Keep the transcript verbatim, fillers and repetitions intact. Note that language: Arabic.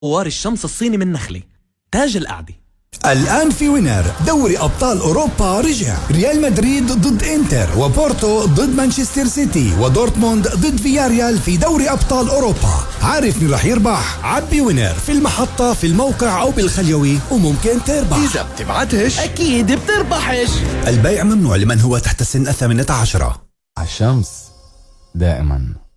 دوار الشمس الصيني من نخلة تاج القعدة. الآن في وينر دوري أبطال أوروبا رجع. ريال مدريد ضد إنتر، وبورتو ضد مانشستر سيتي، ودورتموند ضد فياريال في دوري أبطال أوروبا. عارف مين رح يربح؟ عبي وينر في المحطة، في الموقع أو بالخليوي، وممكن تربح. إذا بتبعتش أكيد بتربحش. البيع ممنوع لمن هو تحت سن الثامنة عشرة. الشمس دائما